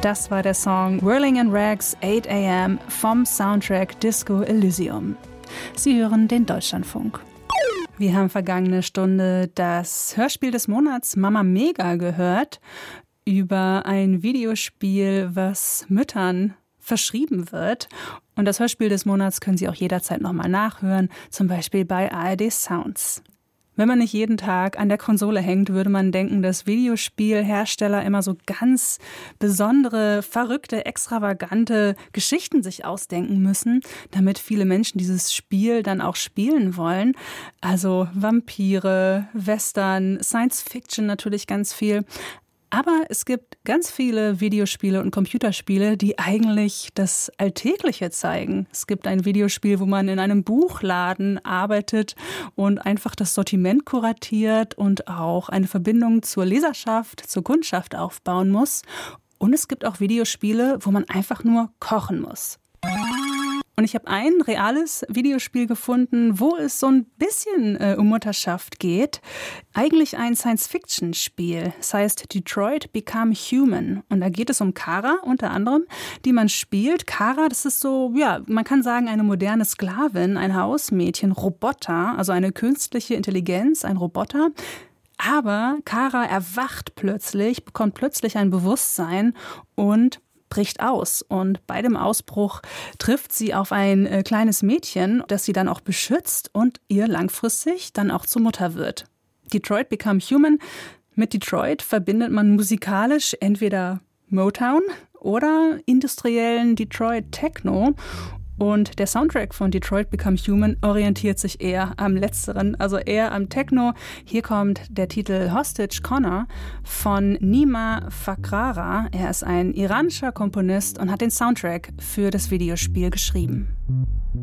Das war der Song Whirling in Rags 8 AM vom Soundtrack Disco Elysium. Sie hören den Deutschlandfunk. Wir haben vergangene Stunde das Hörspiel des Monats Mama Mega gehört über ein Videospiel, was Müttern verschrieben wird. Und das Hörspiel des Monats können Sie auch jederzeit nochmal nachhören, zum Beispiel bei ARD Sounds. Wenn man nicht jeden Tag an der Konsole hängt, würde man denken, dass Videospielhersteller immer so ganz besondere, verrückte, extravagante Geschichten sich ausdenken müssen, damit viele Menschen dieses Spiel dann auch spielen wollen. Also Vampire, Western, Science Fiction natürlich ganz viel. Aber es gibt ganz viele Videospiele und Computerspiele, die eigentlich das Alltägliche zeigen. Es gibt ein Videospiel, wo man in einem Buchladen arbeitet und einfach das Sortiment kuratiert und auch eine Verbindung zur Leserschaft, zur Kundschaft aufbauen muss. Und es gibt auch Videospiele, wo man einfach nur kochen muss. Und ich habe ein reales Videospiel gefunden, wo es so ein bisschen um Mutterschaft geht. Eigentlich ein Science-Fiction-Spiel. Es heißt Detroit Become Human. Und da geht es um Kara unter anderem, die man spielt. Kara, das ist so, ja, man kann sagen, eine moderne Sklavin, ein Hausmädchen, Roboter, also eine künstliche Intelligenz, ein Roboter. Aber Kara erwacht plötzlich, bekommt plötzlich ein Bewusstsein und bricht aus. Und bei dem Ausbruch trifft sie auf ein kleines Mädchen, das sie dann auch beschützt und ihr langfristig dann auch zur Mutter wird. Detroit Become Human. Mit Detroit verbindet man musikalisch entweder Motown oder industriellen Detroit Techno. Und der Soundtrack von Detroit Become Human orientiert sich eher am Letzteren, also eher am Techno. Hier kommt der Titel Hostage Connor von Nima Fakrara. Er ist ein iranischer Komponist und hat den Soundtrack für das Videospiel geschrieben.